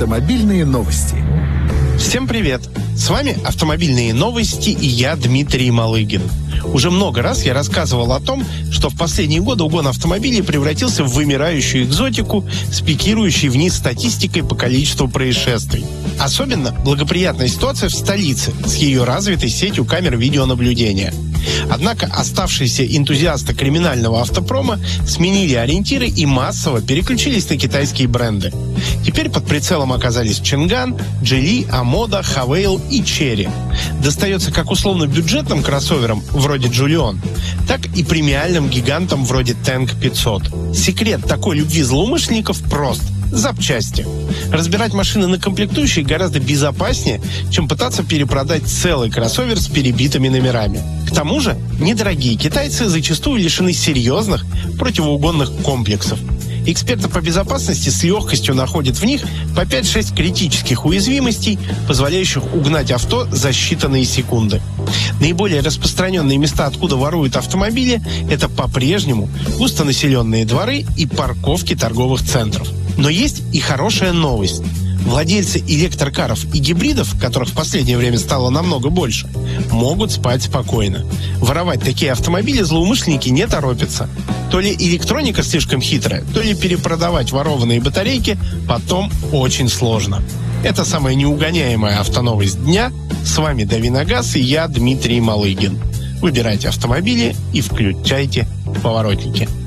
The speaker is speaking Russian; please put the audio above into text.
Автомобильные новости. Всем привет! С вами «Автомобильные новости» и я, Дмитрий Малыгин. Уже много раз я рассказывал о том, что в последние годы угон автомобилей превратился в вымирающую экзотику с пикирующей вниз статистикой по количеству происшествий. Особенно благоприятная ситуация в столице с ее развитой сетью камер видеонаблюдения. Однако оставшиеся энтузиасты криминального автопрома сменили ориентиры и массово переключились на китайские бренды. Теперь под прицелом оказались Чанган, Geely, Амода, Хавейл и Черри. Достается как условно-бюджетным кроссоверам вроде Джулион, так и премиальным гигантам вроде Tank 500. Секрет такой любви злоумышленников прост. Запчасти. Разбирать машины на комплектующие гораздо безопаснее, чем пытаться перепродать целый кроссовер с перебитыми номерами. К тому же, недорогие китайцы зачастую лишены серьезных противоугонных комплексов. Эксперты по безопасности с легкостью находят в них по 5-6 критических уязвимостей, позволяющих угнать авто за считанные секунды. Наиболее распространенные места, откуда воруют автомобили, это по-прежнему густонаселенные дворы и парковки торговых центров. Но есть и хорошая новость. Владельцы электрокаров и гибридов, которых в последнее время стало намного больше, могут спать спокойно. Воровать такие автомобили злоумышленники не торопятся. То ли электроника слишком хитрая, то ли перепродавать ворованные батарейки потом очень сложно. Это самая неугоняемая автоновость дня. С вами Давиногаз и я, Дмитрий Малыгин. Выбирайте автомобили и включайте поворотники.